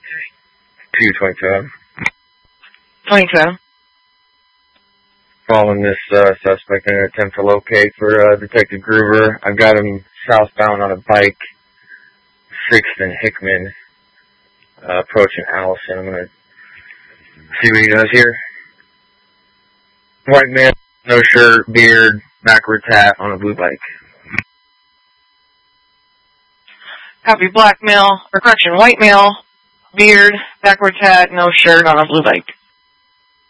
227. 27. Following this suspect in an attempt to locate for Detective Gruber. I've got him southbound on a bike, 6th and Hickman, approaching Allison. I'm going to see what he does here. White male, no shirt, beard, backwards hat on a blue bike. Copy, black male, or correction, white male, beard, backwards hat, no shirt, on a blue bike.